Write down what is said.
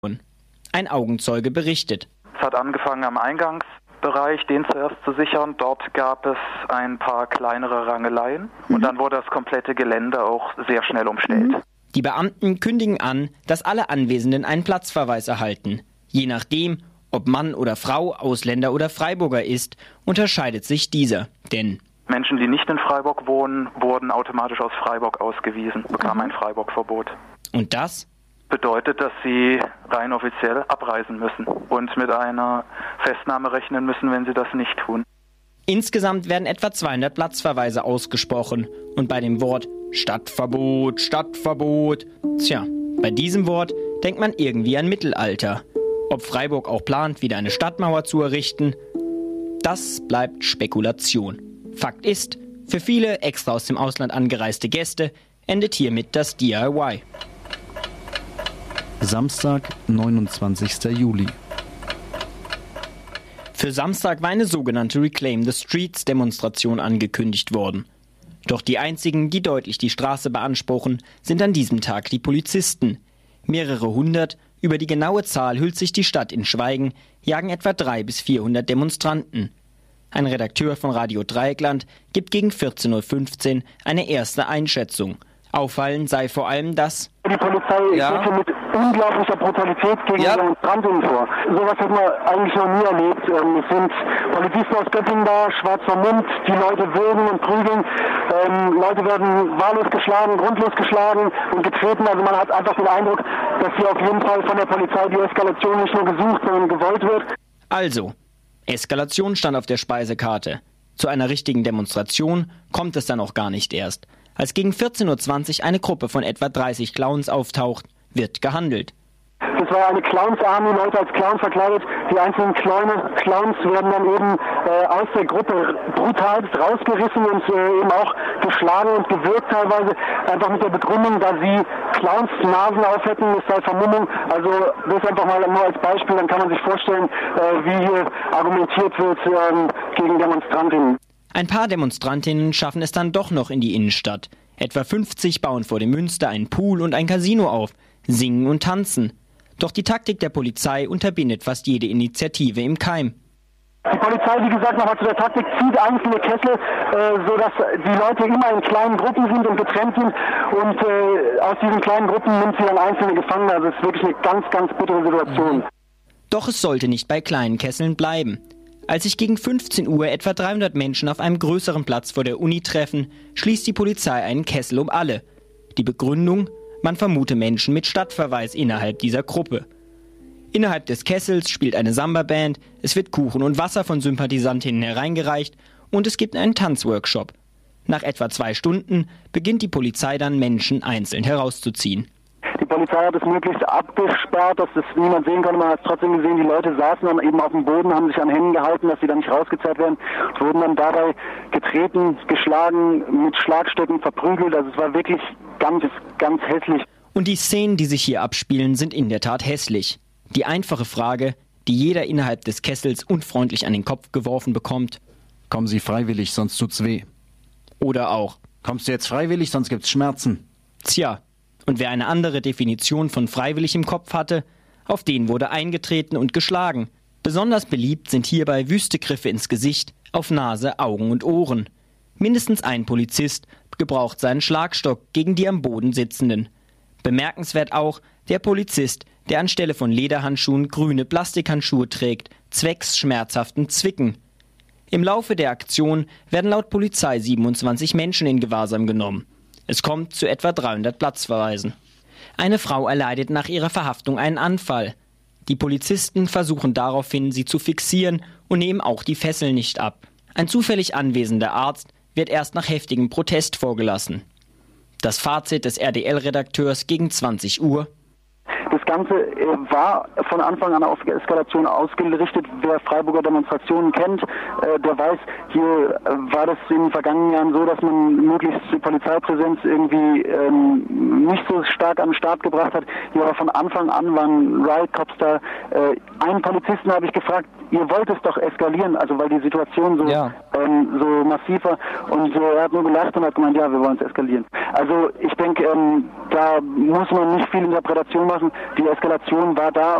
Ein Augenzeuge berichtet. Es hat angefangen am Eingangsbereich, den zuerst zu sichern. Dort gab es ein paar kleinere Rangeleien und dann wurde das komplette Gelände auch sehr schnell umstellt. Die Beamten kündigen an, dass alle Anwesenden einen Platzverweis erhalten. Je nachdem, ob Mann oder Frau, Ausländer oder Freiburger ist, unterscheidet sich dieser. Denn Menschen, die nicht in Freiburg wohnen, wurden automatisch aus Freiburg ausgewiesen, bekamen ein Freiburg-Verbot. Und das bedeutet, dass sie rein offiziell abreisen müssen und mit einer Festnahme rechnen müssen, wenn sie das nicht tun. Insgesamt werden etwa 200 Platzverweise ausgesprochen. Und bei dem Wort Stadtverbot, Stadtverbot, bei diesem Wort denkt man irgendwie an Mittelalter. Ob Freiburg auch plant, wieder eine Stadtmauer zu errichten, das bleibt Spekulation. Fakt ist, für viele extra aus dem Ausland angereiste Gäste endet hiermit das DIY. Samstag, 29. Juli. Für Samstag war eine sogenannte Reclaim the Streets Demonstration angekündigt worden. Doch die einzigen, die deutlich die Straße beanspruchen, sind an diesem Tag die Polizisten. Mehrere hundert, über die genaue Zahl hüllt sich die Stadt in Schweigen, jagen etwa 300 bis 400 Demonstranten. Ein Redakteur von Radio Dreieckland gibt gegen 14:15 Uhr eine erste Einschätzung. Auffallend sei vor allem, dass die Polizei geht hier mit unglaublicher Brutalität gegen Demonstranten vor. Sowas hat man eigentlich noch nie erlebt. Es sind Polizisten aus Göttingen da, schwarzer Mund, die Leute würgen und prügeln. Leute werden wahllos geschlagen, grundlos geschlagen und getreten. Also man hat einfach den Eindruck, dass hier auf jeden Fall von der Polizei die Eskalation nicht nur gesucht, sondern gewollt wird. Also, Eskalation stand auf der Speisekarte. Zu einer richtigen Demonstration kommt es dann auch gar nicht erst. Als gegen 14:20 Uhr eine Gruppe von etwa 30 Clowns auftaucht, wird gehandelt. Das war eine Clowns-Army, Leute als Clowns verkleidet. Die einzelnen Clowns werden dann eben aus der Gruppe brutal rausgerissen und eben auch geschlagen und gewürgt teilweise. Einfach mit der Begründung, da sie Clowns Nasen auf hätten, es sei Vermummung. Also das einfach mal nur als Beispiel, dann kann man sich vorstellen, wie hier argumentiert wird gegen Demonstrantinnen. Ein paar Demonstrantinnen schaffen es dann doch noch in die Innenstadt. Etwa 50 bauen vor dem Münster einen Pool und ein Casino auf, singen und tanzen. Doch die Taktik der Polizei unterbindet fast jede Initiative im Keim. Die Polizei, wie gesagt, nochmal zu der Taktik, zieht einzelne Kessel, sodass die Leute immer in kleinen Gruppen sind und getrennt sind. Und aus diesen kleinen Gruppen nimmt sie dann einzelne Gefangene. Also es ist wirklich eine ganz, ganz bittere Situation. Doch es sollte nicht bei kleinen Kesseln bleiben. Als sich gegen 15 Uhr etwa 300 Menschen auf einem größeren Platz vor der Uni treffen, schließt die Polizei einen Kessel um alle. Die Begründung? Man vermute Menschen mit Stadtverweis innerhalb dieser Gruppe. Innerhalb des Kessels spielt eine Samba-Band, es wird Kuchen und Wasser von Sympathisantinnen hereingereicht und es gibt einen Tanzworkshop. Nach etwa 2 Stunden beginnt die Polizei dann, Menschen einzeln herauszuziehen. Die Polizei hat es möglichst abgesperrt, dass das niemand sehen konnte. Man hat es trotzdem gesehen, die Leute saßen dann eben auf dem Boden, haben sich an Händen gehalten, dass sie dann nicht rausgezerrt werden und wurden dann dabei getreten, geschlagen, mit Schlagstöcken verprügelt. Also es war wirklich ganz, ganz hässlich. Und die Szenen, die sich hier abspielen, sind in der Tat hässlich. Die einfache Frage, die jeder innerhalb des Kessels unfreundlich an den Kopf geworfen bekommt: Kommen Sie freiwillig, sonst tut's weh. Oder auch: Kommst du jetzt freiwillig, sonst gibt's Schmerzen. Tja, und wer eine andere Definition von freiwillig im Kopf hatte, auf den wurde eingetreten und geschlagen. Besonders beliebt sind hierbei wüste Griffe ins Gesicht, auf Nase, Augen und Ohren. Mindestens ein Polizist gebraucht seinen Schlagstock gegen die am Boden Sitzenden. Bemerkenswert auch der Polizist, der anstelle von Lederhandschuhen grüne Plastikhandschuhe trägt, zwecks schmerzhaften Zwicken. Im Laufe der Aktion werden laut Polizei 27 Menschen in Gewahrsam genommen. Es kommt zu etwa 300 Platzverweisen. Eine Frau erleidet nach ihrer Verhaftung einen Anfall. Die Polizisten versuchen daraufhin, sie zu fixieren und nehmen auch die Fesseln nicht ab. Ein zufällig anwesender Arzt wird erst nach heftigem Protest vorgelassen. Das Fazit des RDL-Redakteurs gegen 20 Uhr: Das Ganze war von Anfang an auf Eskalation ausgerichtet. Wer Freiburger Demonstrationen kennt, der weiß, hier war das in den vergangenen Jahren so, dass man möglichst die Polizeipräsenz irgendwie nicht so stark an den Start gebracht hat. Hier aber von Anfang an waren Riot-Cops da. Einen Polizisten habe ich gefragt, ihr wollt es doch eskalieren, also weil die Situation so massiv war. Und er hat nur gelacht und hat gemeint, ja, wir wollen es eskalieren. Also ich denke, da muss man nicht viel Interpretation machen. Die Eskalation war da